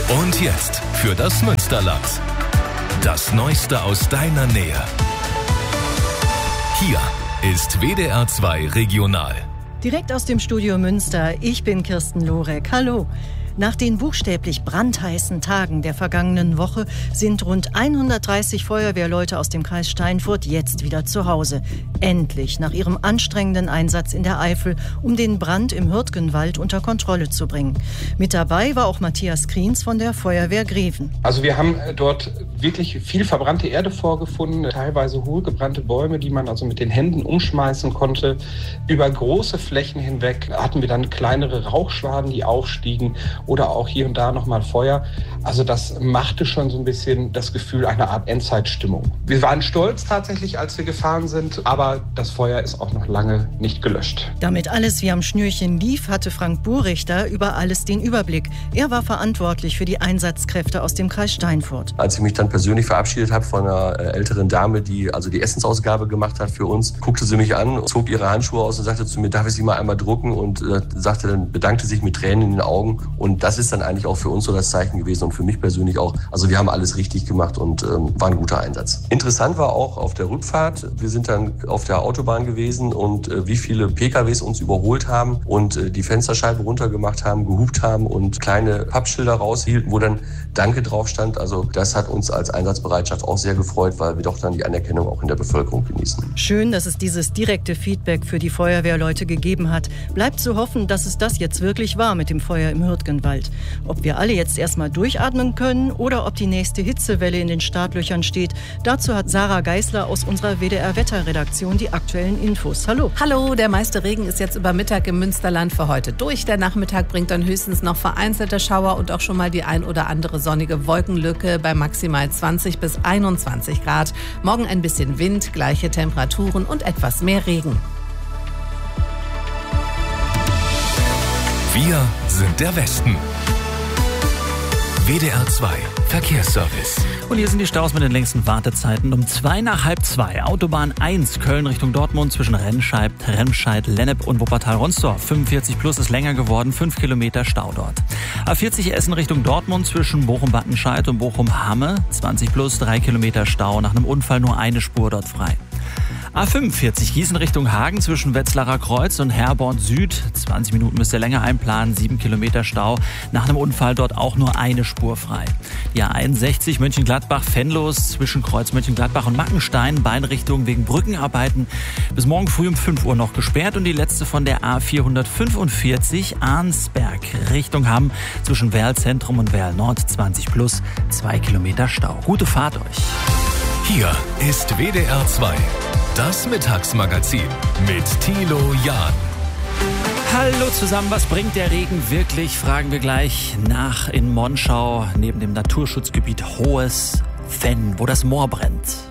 Und jetzt für das Münsterland. Das Neueste aus deiner Nähe. Hier ist WDR 2 Regional. Direkt aus dem Studio Münster, ich bin Kirsten Lorek. Hallo. Nach den buchstäblich brandheißen Tagen der vergangenen Woche sind rund 130 Feuerwehrleute aus dem Kreis Steinfurt jetzt wieder zu Hause. Endlich, nach ihrem anstrengenden Einsatz in der Eifel, um den Brand im Hürtgenwald unter Kontrolle zu bringen. Mit dabei war auch Matthias Kriens von der Feuerwehr Greven. Also wir haben dort wirklich viel verbrannte Erde vorgefunden, teilweise hohlgebrannte Bäume, die man also mit den Händen umschmeißen konnte. Über große Flächen hinweg hatten wir dann kleinere Rauchschwaden, die aufstiegen, oder auch hier und da nochmal Feuer. Also das machte schon so ein bisschen das Gefühl einer Art Endzeitstimmung. Wir waren stolz tatsächlich, als wir gefahren sind, aber das Feuer ist auch noch lange nicht gelöscht. Damit alles wie am Schnürchen lief, hatte Frank Burrichter über alles den Überblick. Er war verantwortlich für die Einsatzkräfte aus dem Kreis Steinfurt. Als ich mich dann persönlich verabschiedet habe von einer älteren Dame, die also die Essensausgabe gemacht hat für uns, guckte sie mich an, zog ihre Handschuhe aus und sagte zu mir, darf ich sie mal einmal drucken? Und bedankte sich mit Tränen in den Augen. Und das ist dann eigentlich auch für uns so das Zeichen gewesen und für mich persönlich auch. Also wir haben alles richtig gemacht und war ein guter Einsatz. Interessant war auch auf der Rückfahrt, wir sind dann auf der Autobahn gewesen und wie viele PKWs uns überholt haben und die Fensterscheiben runtergemacht haben, gehupt haben und kleine Pappschilder raushielten, wo dann Danke drauf stand. Also das hat uns als Einsatzbereitschaft auch sehr gefreut, weil wir doch dann die Anerkennung auch in der Bevölkerung genießen. Schön, dass es dieses direkte Feedback für die Feuerwehrleute gegeben hat. Bleibt zu hoffen, dass es das jetzt wirklich war mit dem Feuer im Hürtgenwald. Ob wir alle jetzt erstmal durchatmen können oder ob die nächste Hitzewelle in den Startlöchern steht, dazu hat Sarah Geisler aus unserer WDR-Wetterredaktion die aktuellen Infos. Hallo. Hallo, der meiste Regen ist jetzt über Mittag im Münsterland für heute durch. Der Nachmittag bringt dann höchstens noch vereinzelte Schauer und auch schon mal die ein oder andere sonnige Wolkenlücke bei maximal 20 bis 21 Grad. Morgen ein bisschen Wind, gleiche Temperaturen und etwas mehr Regen. Wir sind der Westen. WDR 2 Verkehrsservice. Und hier sind die Staus mit den längsten Wartezeiten. Um 2:30. Autobahn 1 Köln Richtung Dortmund zwischen Remscheid, Lennep und Wuppertal-Ronsdorf. 45 plus ist länger geworden, 5 Kilometer Stau dort. A40 Essen Richtung Dortmund zwischen Bochum-Wattenscheid und Bochum-Hamme. 20 plus, 3 Kilometer Stau. Nach einem Unfall nur eine Spur dort frei. A45 Gießen Richtung Hagen zwischen Wetzlarer Kreuz und Herborn Süd. 20 Minuten müsst ihr länger einplanen, 7 Kilometer Stau. Nach einem Unfall dort auch nur eine Spur frei. Die A61 Mönchengladbach-Venlos zwischen Kreuz Mönchengladbach und Mackenstein. Beide Richtungen wegen Brückenarbeiten bis morgen früh um 5 Uhr noch gesperrt. Und die letzte von der A445 Arnsberg Richtung Hamm zwischen Werl Zentrum und Werl Nord. 20 plus, 2 Kilometer Stau. Gute Fahrt euch. Hier ist WDR 2. Das Mittagsmagazin mit Thilo Jahn. Hallo zusammen, was bringt der Regen wirklich? Fragen wir gleich nach in Monschau, neben dem Naturschutzgebiet Hohes Venn, wo das Moor brennt.